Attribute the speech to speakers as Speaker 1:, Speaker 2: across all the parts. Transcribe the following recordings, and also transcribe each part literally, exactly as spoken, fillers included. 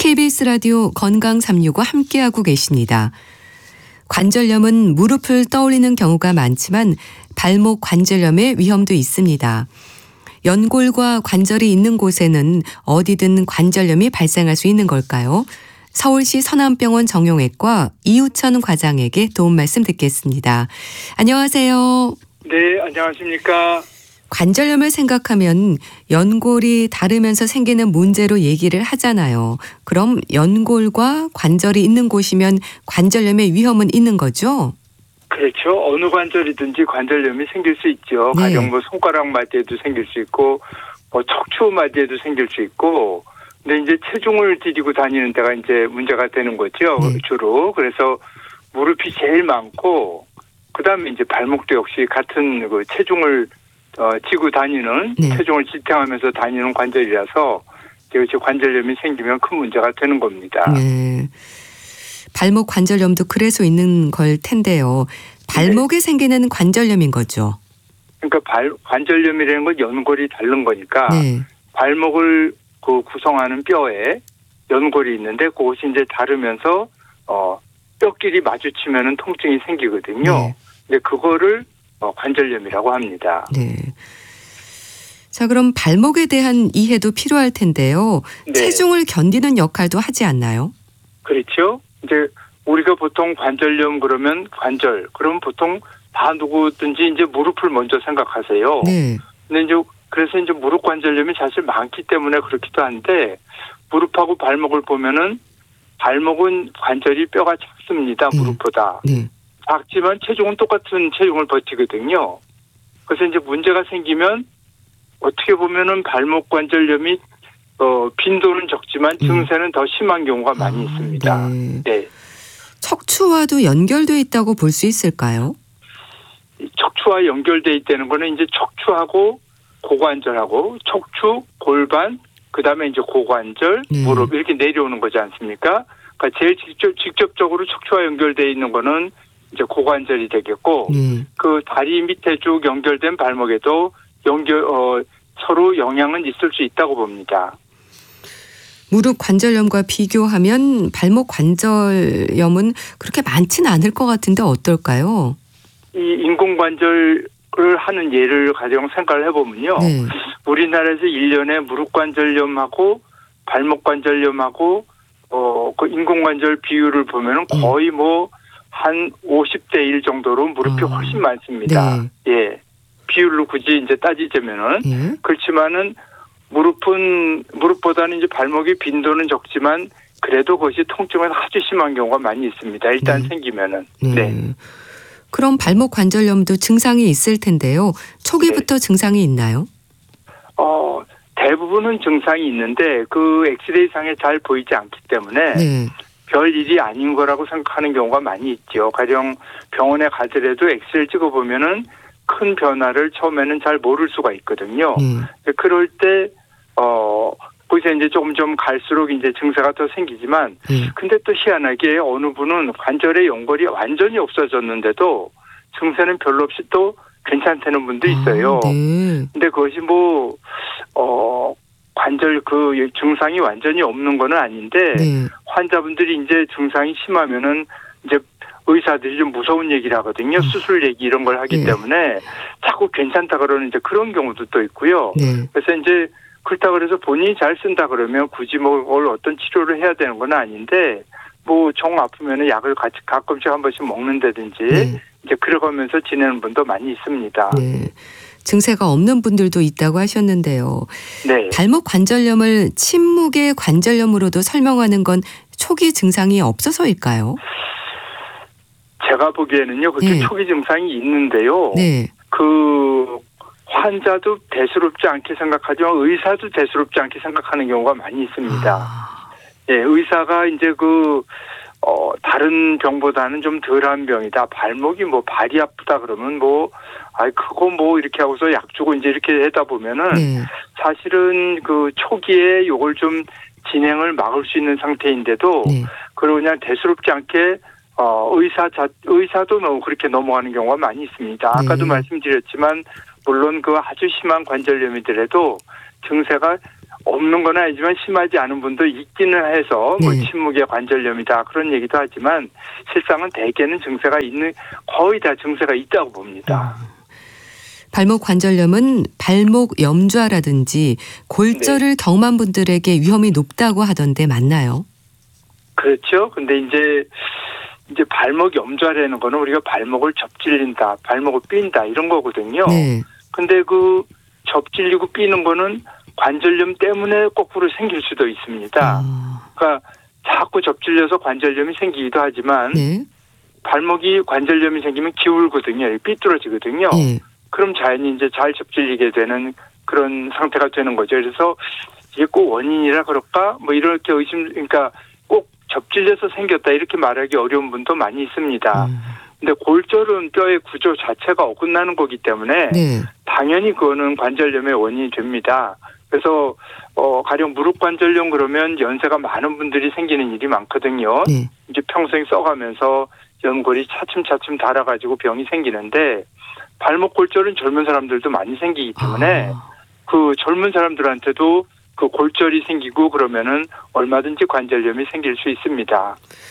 Speaker 1: 케이비에스 라디오 건강 삼육오 함께하고 계십니다. 관절염은 무릎을 떠올리는 경우가 많지만 발목 관절염의 위험도 있습니다. 연골과 관절이 있는 곳에는 어디든 관절염이 발생할 수 있는 걸까요? 서울시 서남병원 정형외과 이우천 과장에게 도움 말씀 듣겠습니다. 안녕하세요.
Speaker 2: 네, 안녕하십니까.
Speaker 1: 관절염을 생각하면 연골이 다르면서 생기는 문제로 얘기를 하잖아요. 그럼 연골과 관절이 있는 곳이면 관절염의 위험은 있는 거죠?
Speaker 2: 그렇죠. 어느 관절이든지 관절염이 생길 수 있죠.
Speaker 1: 네.
Speaker 2: 가령 뭐 손가락 마디에도 생길 수 있고, 뭐 척추 마디에도 생길 수 있고, 근데 이제 체중을 들이고 다니는 데가 이제 문제가 되는 거죠.
Speaker 1: 네.
Speaker 2: 주로. 그래서 무릎이 제일 많고, 그 다음에 이제 발목도 역시 같은 그 체중을 어, 지고 다니는,
Speaker 1: 네.
Speaker 2: 체중을 지탱하면서 다니는 관절이라서 이것이 관절염이 생기면 큰 문제가 되는 겁니다.
Speaker 1: 네. 발목 관절염도 그래서 있는 걸 텐데요. 발목에
Speaker 2: 네.
Speaker 1: 생기는 관절염인 거죠?
Speaker 2: 그러니까 발, 관절염이라는 건 연골이 다른 거니까
Speaker 1: 네.
Speaker 2: 발목을 그 구성하는 뼈에 연골이 있는데 그것이 이제 다르면서 어, 뼈끼리 마주치면은 통증이 생기거든요.
Speaker 1: 네.
Speaker 2: 근데 그거를 어, 관절염이라고 합니다.
Speaker 1: 네. 자, 그럼 발목에 대한 이해도 필요할 텐데요.
Speaker 2: 네.
Speaker 1: 체중을 견디는 역할도 하지 않나요?
Speaker 2: 그렇죠. 이제 우리가 보통 관절염 그러면 관절, 그러면 보통 다 누구든지 이제 무릎을 먼저 생각하세요.
Speaker 1: 네.
Speaker 2: 근데 이제 그래서 이제 무릎 관절염이 사실 많기 때문에 그렇기도 한데 무릎하고 발목을 보면은 발목은 관절이 뼈가 작습니다.
Speaker 1: 네.
Speaker 2: 무릎보다.
Speaker 1: 네.
Speaker 2: 작지만 체중은 똑같은 체중을 버티거든요. 그래서 이제 문제가 생기면 어떻게 보면은 발목 관절염이 어, 빈도는 적지만 증세는 더 심한 경우가 많이
Speaker 1: 아,
Speaker 2: 있습니다.
Speaker 1: 네.
Speaker 2: 네.
Speaker 1: 척추와도 연결돼 있다고 볼 수 있을까요?
Speaker 2: 이 척추와 연결돼 있다는 거는 이제 척추하고 고관절하고 척추, 골반, 그다음에 이제 고관절,
Speaker 1: 네.
Speaker 2: 무릎 이렇게 내려오는 거지 않습니까? 그러니까 제일 직접 직접적으로 척추와 연결돼 있는 거는 이제 고관절이 되겠고
Speaker 1: 네.
Speaker 2: 그 다리 밑에 쭉 연결된 발목에도 연결 어, 서로 영향은 있을 수 있다고 봅니다.
Speaker 1: 무릎 관절염과 비교하면 발목 관절염은 그렇게 많지는 않을 것 같은데 어떨까요?
Speaker 2: 이 인공관절을 하는 예를 가령 생각을 해보면요.
Speaker 1: 네.
Speaker 2: 우리나라에서 일 년에 무릎 관절염하고 발목 관절염하고 어, 그 인공관절 비율을 보면은 거의 뭐 한 오십 대 일 정도로 무릎이
Speaker 1: 아,
Speaker 2: 훨씬 많습니다.
Speaker 1: 네.
Speaker 2: 예. 비율로 굳이 이제 따지자면은.
Speaker 1: 네.
Speaker 2: 그렇지만은 무릎은, 무릎보다는 이제 발목의 빈도는 적지만 그래도 그것이 통증은 아주 심한 경우가 많이 있습니다. 일단
Speaker 1: 네.
Speaker 2: 생기면은.
Speaker 1: 네.
Speaker 2: 네.
Speaker 1: 그럼 발목 관절염도 증상이 있을 텐데요. 초기부터
Speaker 2: 네.
Speaker 1: 증상이 있나요?
Speaker 2: 어, 대부분은 증상이 있는데 그 엑스레이 상에 잘 보이지 않기 때문에
Speaker 1: 네.
Speaker 2: 별 일이 아닌 거라고 생각하는 경우가 많이 있죠. 가령 병원에 가더라도 엑스레이를 찍어보면은 큰 변화를 처음에는 잘 모를 수가 있거든요.
Speaker 1: 네.
Speaker 2: 그럴 때, 어, 거기서 이제 조금 좀 갈수록 이제 증세가 더 생기지만,
Speaker 1: 네.
Speaker 2: 근데 또 희한하게 어느 분은 관절의 연골이 완전히 없어졌는데도 증세는 별로 없이 또 괜찮다는 분도 있어요.
Speaker 1: 아, 네.
Speaker 2: 근데 그것이 뭐, 어, 관절 그 증상이 완전히 없는 건 아닌데,
Speaker 1: 네.
Speaker 2: 환자분들이 이제 증상이 심하면은 이제 의사들이 좀 무서운 얘기를 하거든요. 수술 얘기 이런 걸 하기
Speaker 1: 네.
Speaker 2: 때문에 자꾸 괜찮다 그러는 이제 그런 경우도 또 있고요.
Speaker 1: 네.
Speaker 2: 그래서 이제 그렇다 그래서 본인이 잘 쓴다 그러면 굳이 뭐 그걸 어떤 치료를 해야 되는 건 아닌데 뭐 정 아프면은 약을 같이 가끔씩 한 번씩 먹는다든지
Speaker 1: 네.
Speaker 2: 이제 그러가면서 지내는 분도 많이 있습니다.
Speaker 1: 네. 증세가 없는 분들도 있다고 하셨는데요.
Speaker 2: 네.
Speaker 1: 발목 관절염을 침묵의 관절염으로도 설명하는 건 초기 증상이 없어서일까요?
Speaker 2: 제가 보기에는요, 그렇게
Speaker 1: 네.
Speaker 2: 초기 증상이 있는데요.
Speaker 1: 네.
Speaker 2: 그 환자도 대수롭지 않게 생각하지만 의사도 대수롭지 않게 생각하는 경우가 많이 있습니다.
Speaker 1: 아.
Speaker 2: 예, 의사가 이제 그 어, 다른 병보다는 좀 덜한 병이다. 발목이 뭐 발이 아프다 그러면 뭐, 아이, 그거 뭐 이렇게 하고서 약 주고 이제 이렇게 하다 보면은
Speaker 1: 네.
Speaker 2: 사실은 그 초기에 요걸 좀 진행을 막을 수 있는 상태인데도
Speaker 1: 네.
Speaker 2: 그리고 그냥 대수롭지 않게 어, 의사 자, 의사도 너무 그렇게 넘어가는 경우가 많이 있습니다. 아까도
Speaker 1: 네.
Speaker 2: 말씀드렸지만 물론 그 아주 심한 관절염이더라도 증세가 없는 건 아니지만 심하지 않은 분도 있기는 해서 뭐
Speaker 1: 네.
Speaker 2: 침묵의 관절염이다 그런 얘기도 하지만 실상은 대개는 증세가 있는 거의 다 증세가 있다고 봅니다.
Speaker 1: 음. 발목 관절염은 발목 염좌라든지 골절을
Speaker 2: 네.
Speaker 1: 경험한 분들에게 위험이 높다고 하던데 맞나요?
Speaker 2: 그렇죠. 근데 이제 이제 발목 염좌라는 거는 우리가 발목을 접질린다, 발목을 삔다 이런 거거든요.
Speaker 1: 네.
Speaker 2: 근데 그 접질리고 삐는 거는 관절염 때문에 거꾸로 생길 수도 있습니다.
Speaker 1: 아,
Speaker 2: 그러니까 자꾸 접질려서 관절염이 생기기도 하지만
Speaker 1: 네.
Speaker 2: 발목이 관절염이 생기면 기울거든요. 삐뚤어지거든요.
Speaker 1: 예.
Speaker 2: 그럼 자연히 이제 잘 접질리게 되는 그런 상태가 되는 거죠. 그래서 이게 꼭 원인이라 그럴까? 뭐 이렇게 의심, 그러니까 꼭 접질려서 생겼다 이렇게 말하기 어려운 분도 많이 있습니다.
Speaker 1: 음.
Speaker 2: 근데 골절은 뼈의 구조 자체가 어긋나는 거기 때문에
Speaker 1: 네.
Speaker 2: 당연히 그거는 관절염의 원인이 됩니다. 그래서 어 가령 무릎 관절염 그러면 연세가 많은 분들이 생기는 일이 많거든요.
Speaker 1: 네.
Speaker 2: 이제 평생 써가면서 연골이 차츰차츰 닳아가지고 병이 생기는데 발목 골절은 젊은 사람들도 많이 생기기 때문에
Speaker 1: 아,
Speaker 2: 그 젊은 사람들한테도 그 골절이 생기고 그러면은 얼마든지 관절염이 생길 수 있습니다.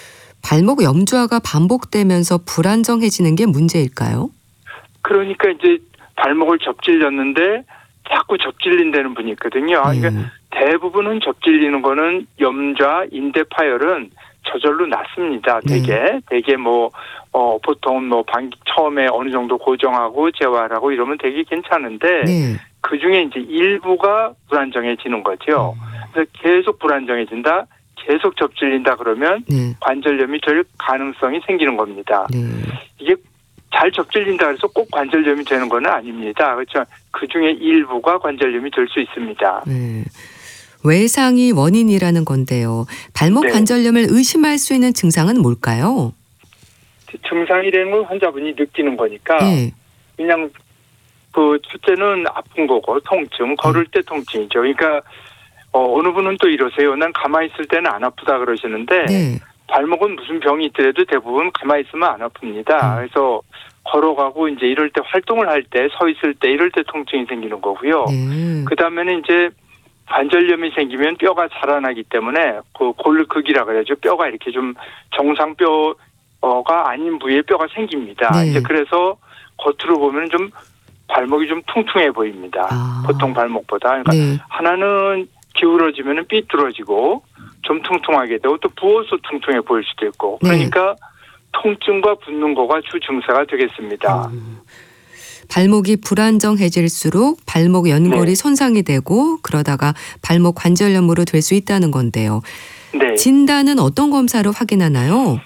Speaker 1: 발목 염좌가 반복되면서 불안정해지는 게 문제일까요?
Speaker 2: 그러니까 이제 발목을 접질렸는데 자꾸 접질린다는 분이 있거든요. 그러니까
Speaker 1: 음.
Speaker 2: 대부분은 접질리는 거는 염좌, 인대 파열은 저절로 낫습니다. 되게
Speaker 1: 네.
Speaker 2: 되게 뭐 어, 보통 뭐 방, 처음에 어느 정도 고정하고 재활하고 이러면 되게 괜찮은데
Speaker 1: 네.
Speaker 2: 그 중에 이제 일부가 불안정해지는 거죠. 그래서 계속 불안정해진다, 계속 접질린다 그러면
Speaker 1: 네.
Speaker 2: 관절염이 될 가능성이 생기는 겁니다.
Speaker 1: 네.
Speaker 2: 이게 잘 접질린다 그래서 꼭 관절염이 되는 건 아닙니다. 그렇죠. 그 중에 일부가 관절염이 될 수 있습니다.
Speaker 1: 네. 외상이 원인이라는 건데요. 발목
Speaker 2: 네.
Speaker 1: 관절염을 의심할 수 있는 증상은 뭘까요?
Speaker 2: 증상이라는 걸 환자분이 느끼는 거니까
Speaker 1: 네.
Speaker 2: 그냥 그 첫째는 아픈 거고 통증, 걸을 때 통증이죠. 그러니까 어, 어느 분은 또 이러세요. 난 가만히 있을 때는 안 아프다 그러시는데
Speaker 1: 네.
Speaker 2: 발목은 무슨 병이 있더라도 대부분 가만히 있으면 안 아픕니다.
Speaker 1: 음.
Speaker 2: 그래서 걸어가고 이제 이럴 때 활동을 할 때 서 있을 때 이럴 때 통증이 생기는 거고요.
Speaker 1: 네.
Speaker 2: 그 다음에는 이제 관절염이 생기면 뼈가 자라나기 때문에 그 골극이라 그래야죠. 뼈가 이렇게 좀 정상 뼈가 아닌 부위에 뼈가 생깁니다.
Speaker 1: 네.
Speaker 2: 이제 그래서 겉으로 보면 좀 발목이 좀 퉁퉁해 보입니다.
Speaker 1: 아.
Speaker 2: 보통 발목보다. 그러니까
Speaker 1: 네.
Speaker 2: 하나는 기울어지면 삐뚤어지고 좀 퉁퉁하게 되고 또 부어서 퉁퉁해 보일 수도 있고.
Speaker 1: 네.
Speaker 2: 그러니까 통증과 붓는 거가 주 증세가 되겠습니다.
Speaker 1: 음. 발목이 불안정해질수록 발목 연골이
Speaker 2: 네.
Speaker 1: 손상이 되고 그러다가 발목 관절염으로 될 수 있다는 건데요.
Speaker 2: 네.
Speaker 1: 진단은 어떤 검사로 확인하나요?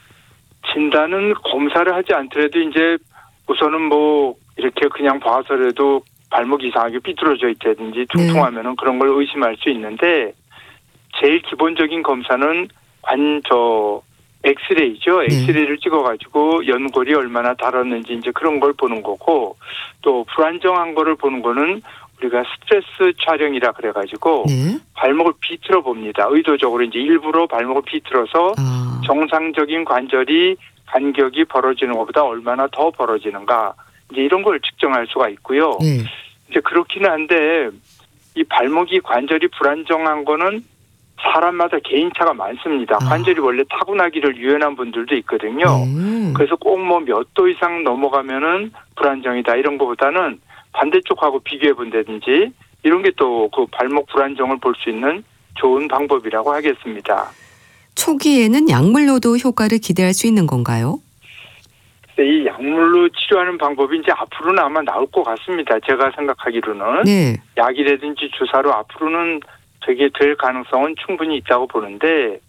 Speaker 2: 진단은 검사를 하지 않더라도 이제 우선은 뭐 이렇게 그냥 봐서라도 발목이 이상하게 삐뚤어져 있다든지 퉁퉁하면은 그런 걸 의심할 수 있는데 제일 기본적인 검사는 관, 저, 엑스레이죠. 엑스레이를 찍어가지고 연골이 얼마나 닳았는지 이제 그런 걸 보는 거고 또 불안정한 거를 보는 거는 우리가 스트레스 촬영이라 그래가지고
Speaker 1: 네.
Speaker 2: 발목을 비틀어 봅니다. 의도적으로 이제 일부러 발목을 비틀어서
Speaker 1: 아.
Speaker 2: 정상적인 관절이 간격이 벌어지는 것보다 얼마나 더 벌어지는가 이제 이런 걸 측정할 수가 있고요.
Speaker 1: 네.
Speaker 2: 이제 그렇기는 한데 이 발목이 관절이 불안정한 거는 사람마다 개인차가 많습니다.
Speaker 1: 아.
Speaker 2: 관절이 원래 타고나기를 유연한 분들도 있거든요.
Speaker 1: 네.
Speaker 2: 그래서 꼭 뭐 몇 도 이상 넘어가면은 불안정이다 이런 것보다는 반대쪽하고 비교해 본다든지 이런 게 또 그 발목 불안정을 볼 수 있는 좋은 방법이라고 하겠습니다.
Speaker 1: 초기에는 약물로도 효과를 기대할 수 있는 건가요?
Speaker 2: 이 약물로 치료하는 방법이 이제 앞으로는 아마 나올 것 같습니다. 제가 생각하기로는
Speaker 1: 네.
Speaker 2: 약이라든지 주사로 앞으로는 되게 될 가능성은 충분히 있다고 보는데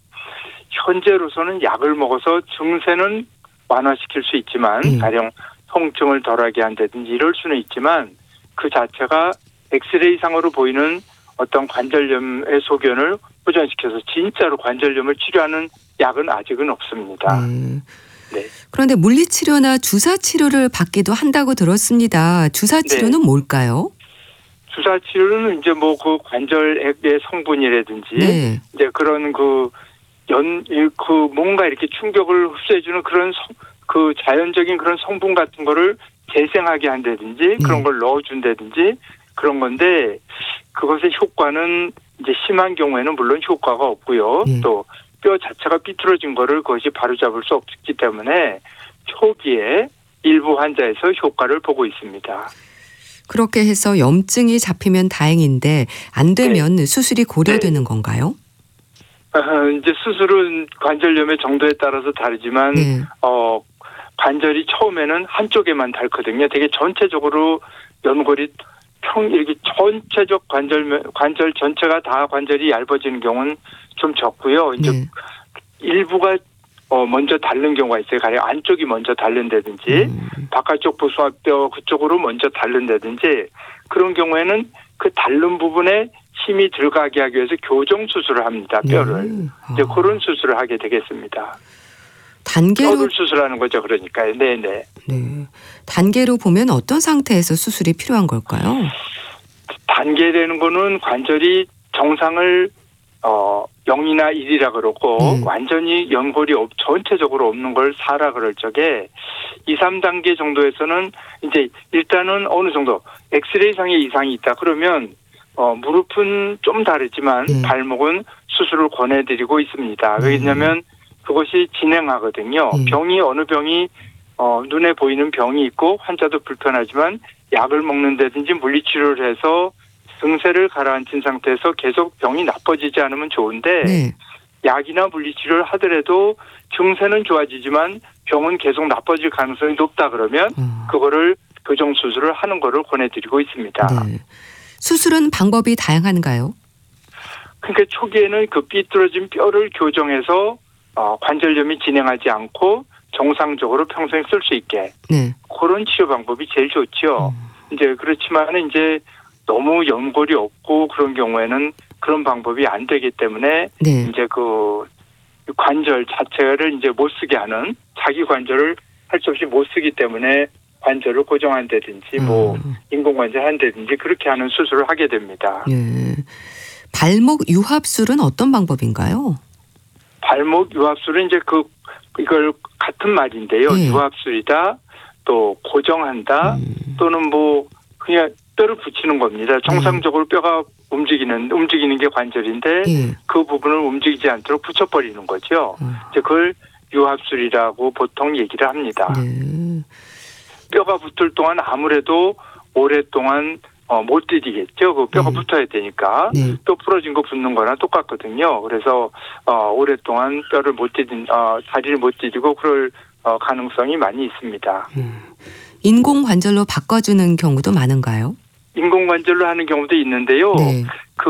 Speaker 2: 현재로서는 약을 먹어서 증세는 완화시킬 수 있지만
Speaker 1: 음.
Speaker 2: 가령 통증을 덜하게 한다든지 이럴 수는 있지만 그 자체가 엑스레이상으로 보이는 어떤 관절염의 소견을 호전시켜서 진짜로 관절염을 치료하는 약은 아직은 없습니다.
Speaker 1: 네.
Speaker 2: 네.
Speaker 1: 그런데 물리치료나 주사치료를 받기도 한다고 들었습니다. 주사치료는
Speaker 2: 네.
Speaker 1: 뭘까요?
Speaker 2: 주사 치료는 이제 뭐 그 관절의 성분이라든지
Speaker 1: 네.
Speaker 2: 이제 그런 그 연, 그 뭔가 이렇게 충격을 흡수해주는 그런 성, 그 자연적인 그런 성분 같은 거를 재생하게 한다든지 그런 걸 넣어준다든지 그런 건데 그것의 효과는 이제 심한 경우에는 물론 효과가 없고요.
Speaker 1: 예.
Speaker 2: 또 뼈 자체가 삐뚤어진 거를 그것이 바로잡을 수 없기 때문에 초기에 일부 환자에서 효과를 보고 있습니다.
Speaker 1: 그렇게 해서 염증이 잡히면 다행인데 안 되면
Speaker 2: 네.
Speaker 1: 수술이 고려되는 건가요?
Speaker 2: 어, 이제 수술은 관절염의 정도에 따라서 다르지만
Speaker 1: 네.
Speaker 2: 어, 관절이 처음에는 한쪽에만 닳거든요. 되게 전체적으로 연골이 평 이렇게 전체적 관절 관절 전체가 다 관절이 얇아지는 경우는 좀 적고요. 이제
Speaker 1: 네.
Speaker 2: 일부가 어 먼저 닳는 경우가 있어요. 가령 안쪽이 먼저 닳는다든지
Speaker 1: 음.
Speaker 2: 바깥쪽 부수뼈 그쪽으로 먼저 닳는다든지 그런 경우에는 그 닳는 부분에 힘이 들어가게 하기 위해서 교정 수술을 합니다. 뼈를.
Speaker 1: 네.
Speaker 2: 이제
Speaker 1: 아.
Speaker 2: 그런 수술을 하게 되겠습니다.
Speaker 1: 단계로
Speaker 2: 뼈를 수술하는 거죠. 그러니까. 네네.
Speaker 1: 네. 단계로 보면 어떤 상태에서 수술이 필요한 걸까요?
Speaker 2: 단계되는 거는 관절이 정상을 어 영이나 일이라 그러고
Speaker 1: 음.
Speaker 2: 완전히 연골이 없, 전체적으로 없는 걸 사라 그럴 적에 이, 삼 단계 정도에서는 이제 일단은 어느 정도 엑스레이상의 이상이 있다 그러면 어 무릎은 좀 다르지만
Speaker 1: 네.
Speaker 2: 발목은 수술을 권해드리고 있습니다.
Speaker 1: 네.
Speaker 2: 왜냐하면 그것이 진행하거든요.
Speaker 1: 네.
Speaker 2: 병이 어느 병이 어 눈에 보이는 병이 있고 환자도 불편하지만 약을 먹는다든지 물리치료를 해서 증세를 가라앉힌 상태에서 계속 병이 나빠지지 않으면 좋은데
Speaker 1: 네.
Speaker 2: 약이나 물리치료를 하더라도 증세는 좋아지지만 병은 계속 나빠질 가능성이 높다 그러면
Speaker 1: 어.
Speaker 2: 그거를 교정 수술을 하는 거를 권해드리고 있습니다.
Speaker 1: 네. 수술은 방법이 다양한가요?
Speaker 2: 그러니까 초기에는 그 삐뚤어진 뼈를 교정해서 어, 관절염이 진행하지 않고 정상적으로 평생 쓸 수 있게
Speaker 1: 네.
Speaker 2: 그런 치료 방법이 제일 좋죠.
Speaker 1: 음.
Speaker 2: 이제 그렇지만 이제 너무 연골이 없고 그런 경우에는 그런 방법이 안 되기 때문에
Speaker 1: 네.
Speaker 2: 이제 그 관절 자체를 이제 못 쓰게 하는 자기 관절을 할 수 없이 못 쓰기 때문에 관절을 고정한다든지 뭐
Speaker 1: 음.
Speaker 2: 인공관절 한다든지 그렇게 하는 수술을 하게 됩니다.
Speaker 1: 예. 발목 유합술은 어떤 방법인가요?
Speaker 2: 발목 유합술은 이제 그 이걸 같은 말인데요.
Speaker 1: 네.
Speaker 2: 유합술이다 또 고정한다
Speaker 1: 음.
Speaker 2: 또는 뭐 그냥 뼈를 붙이는 겁니다. 정상적으로 뼈가 움직이는 움직이는 게 관절인데
Speaker 1: 예.
Speaker 2: 그 부분을 움직이지 않도록 붙여버리는 거죠.
Speaker 1: 어.
Speaker 2: 이제 그걸 유합술이라고 보통 얘기를 합니다.
Speaker 1: 네.
Speaker 2: 뼈가 붙을 동안 아무래도 오랫동안 어, 못 디디겠죠. 그 뼈가
Speaker 1: 음.
Speaker 2: 붙어야 되니까
Speaker 1: 네.
Speaker 2: 뼈 부러진 거 붙는 거나 똑같거든요. 그래서 어, 오랫동안 뼈를 못 디딘 어, 다리를 못 디디고 그럴 어, 가능성이 많이 있습니다.
Speaker 1: 음. 인공 관절로 바꿔주는 경우도 많은가요?
Speaker 2: 인공관절로 하는 경우도 있는데요.
Speaker 1: 네.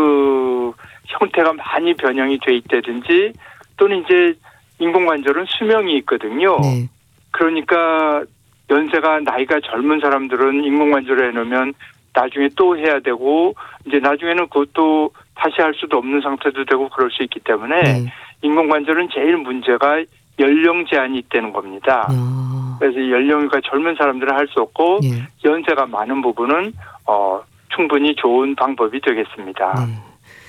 Speaker 2: 그 형태가 많이 변형이 돼 있다든지 또는 이제 인공관절은 수명이 있거든요.
Speaker 1: 네.
Speaker 2: 그러니까 연세가 나이가 젊은 사람들은 인공관절을 해놓으면 나중에 또 해야 되고 이제 나중에는 그것도 다시 할 수도 없는 상태도 되고 그럴 수 있기 때문에
Speaker 1: 네.
Speaker 2: 인공관절은 제일 문제가 연령 제한이 있다는 겁니다.
Speaker 1: 아.
Speaker 2: 그래서 연령이가 젊은 사람들은 할 수 없고
Speaker 1: 예.
Speaker 2: 연세가 많은 부분은 어, 충분히 좋은 방법이 되겠습니다.
Speaker 1: 네.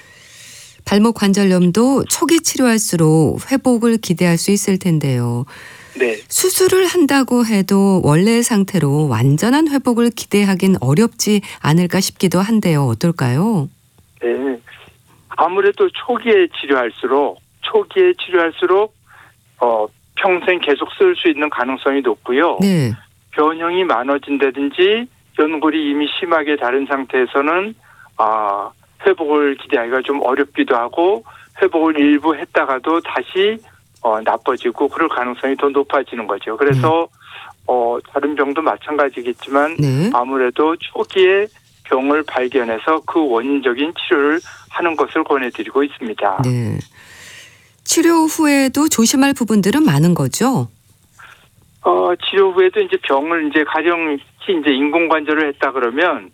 Speaker 1: 발목 관절염도 초기 치료할수록 회복을 기대할 수 있을 텐데요.
Speaker 2: 네.
Speaker 1: 수술을 한다고 해도 원래 상태로 완전한 회복을 기대하긴 어렵지 않을까 싶기도 한데요. 어떨까요?
Speaker 2: 네. 아무래도 초기에 치료할수록 초기에 치료할수록 어, 평생 계속 쓸 수 있는 가능성이 높고요.
Speaker 1: 네.
Speaker 2: 변형이 많아진다든지 연골이 이미 심하게 다른 상태에서는 아, 회복을 기대하기가 좀 어렵기도 하고 회복을 일부 했다가도 다시 어, 나빠지고 그럴 가능성이 더 높아지는 거죠. 그래서 어, 다른 병도 마찬가지겠지만
Speaker 1: 네.
Speaker 2: 아무래도 초기에 병을 발견해서 그 원인적인 치료를 하는 것을 권해드리고 있습니다.
Speaker 1: 네. 치료 후에도 조심할 부분들은 많은 거죠?
Speaker 2: 어, 치료 후에도 이제 병을 이제 가령 이제 인공관절을 했다 그러면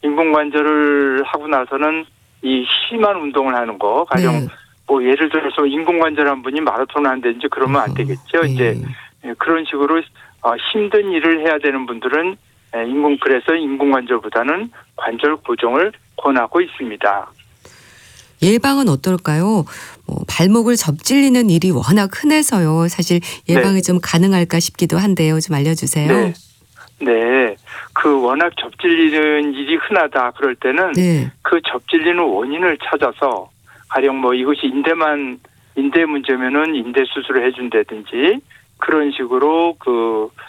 Speaker 2: 인공관절을 하고 나서는 이 심한 운동을 하는 거 가령
Speaker 1: 네.
Speaker 2: 뭐 예를 들어서 인공관절 한 분이 마라톤을 한다든지 그러면 안 되겠죠.
Speaker 1: 네.
Speaker 2: 이제 그런 식으로 어, 힘든 일을 해야 되는 분들은 인공 그래서 인공관절보다는 관절 고정을 권하고 있습니다.
Speaker 1: 예방은 어떨까요? 뭐 발목을 접질리는 일이 워낙 흔해서요. 사실 예방이
Speaker 2: 네.
Speaker 1: 좀 가능할까 싶기도 한데요. 좀 알려주세요.
Speaker 2: 네. 네. 그 워낙 접질리는 일이 흔하다 그럴 때는
Speaker 1: 네.
Speaker 2: 그 접질리는 원인을 찾아서 가령 뭐 이것이 인대만 인대 문제면은 인대 수술을 해준다든지 그런 식으로 그